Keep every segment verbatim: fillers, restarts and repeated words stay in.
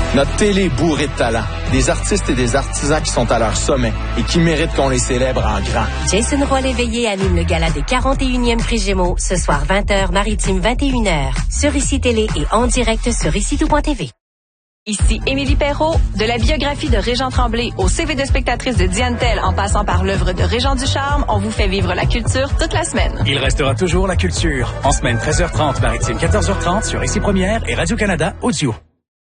Notre télé est bourrée de talent. Des artistes et des artisans qui sont à leur sommet et qui méritent qu'on les célèbre en grand. Jason Roy-Léveillé anime le gala des quarante et unième Prix Gémeaux ce soir vingt heures, Maritime vingt et une heures. Sur Ici Télé et en direct sur ici tout point t v. Ici Émilie Perrault, de la biographie de Régent Tremblay au C V de spectatrice de Diane Tell en passant par l'œuvre de Régent Ducharme, on vous fait vivre la culture toute la semaine. Il restera toujours la culture. En semaine treize heures trente, Maritime quatorze heures trente sur Ici Première et Radio-Canada Audio.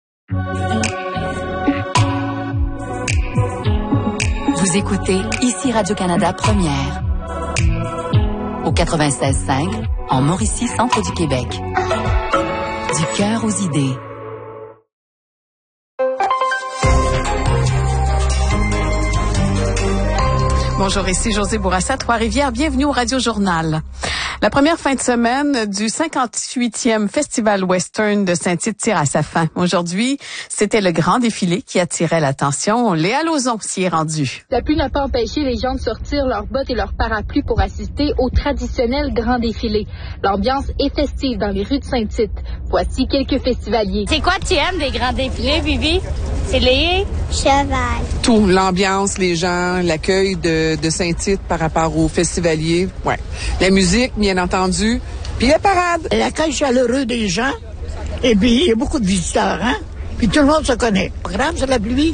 Vous écoutez Ici Radio-Canada Première au quatre-vingt-seize cinq en Mauricie, centre du Québec. Du cœur aux idées. Bonjour, ici Josée Bourassa, Trois-Rivières. Bienvenue au Radio Journal. La première fin de semaine du cinquante-huitième Festival Western de Saint-Tite tire à sa fin. Aujourd'hui, c'était le grand défilé qui attirait l'attention. Léa Lauzon s'y est rendue. La pluie n'a pas empêché les gens de sortir leurs bottes et leurs parapluies pour assister au traditionnel grand défilé. L'ambiance est festive dans les rues de Saint-Tite. Voici quelques festivaliers. C'est quoi tu aimes des grands défilés, Vivi? C'est les cheval. Tout, l'ambiance, les gens, l'accueil de, de Saint-Tite par rapport aux festivaliers. Ouais. La musique, bien entendu. Puis la parade. L'accueil chaleureux des gens. Et puis, il y a beaucoup de visiteurs, hein? Puis tout le monde se connaît. Programme sur la pluie.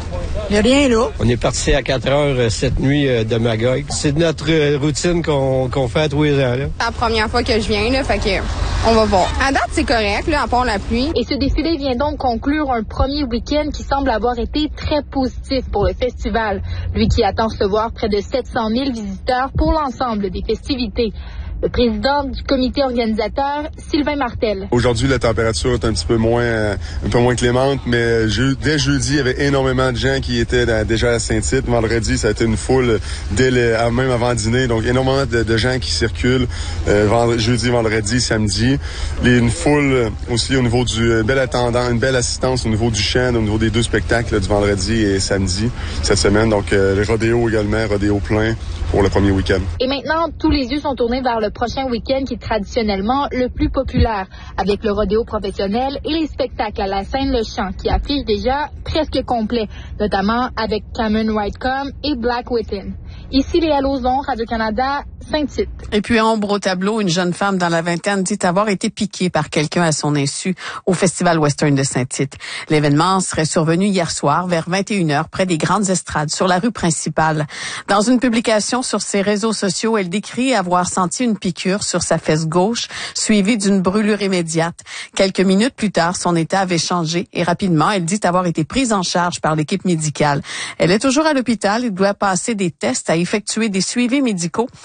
Il n'y a rien là. On est parti à quatre heures cette nuit de Magog. C'est notre routine qu'on qu'on fait à tous les ans. Là. C'est la première fois que je viens, là, fait que on va voir. À date, c'est correct, là, à part la pluie. Et ce défilé vient donc conclure un premier week-end qui semble avoir été très positif pour le festival. Lui qui attend recevoir près de sept cent mille visiteurs pour l'ensemble des festivités. Le président du comité organisateur, Sylvain Martel. Aujourd'hui, la température est un petit peu moins, euh, un peu moins clémente, mais je, dès jeudi, il y avait énormément de gens qui étaient dans, déjà à Saint-Tite. Vendredi, ça a été une foule dès le, même avant dîner, donc énormément de, de gens qui circulent euh, vendredi, jeudi, vendredi, samedi. Les, une foule aussi au niveau du euh, bel attendant, une belle assistance au niveau du chant, au niveau des deux spectacles là, du vendredi et samedi cette semaine. Donc euh, les rodéos également, rodéo plein pour le premier week-end. Et maintenant, tous les yeux sont tournés vers le prochain week-end qui est traditionnellement le plus populaire, avec le rodéo professionnel et les spectacles à la Seine-le-Champ qui affichent déjà presque complet, notamment avec Cameron Whitecomb et Black Whittin. Ici Léa Lauzon, Radio-Canada, Saint-Tite. Et puis, ombre au tableau, une jeune femme dans la vingtaine dit avoir été piquée par quelqu'un à son insu au Festival Western de Saint-Tite. L'événement serait survenu hier soir vers vingt et une heures près des grandes estrades sur la rue principale. Dans une publication sur ses réseaux sociaux, elle décrit avoir senti une piqûre sur sa fesse gauche, suivie d'une brûlure immédiate. Quelques minutes plus tard, son état avait changé et rapidement, elle dit avoir été prise en charge par l'équipe médicale. Elle est toujours à l'hôpital et doit passer des tests à effectuer des suivis médicaux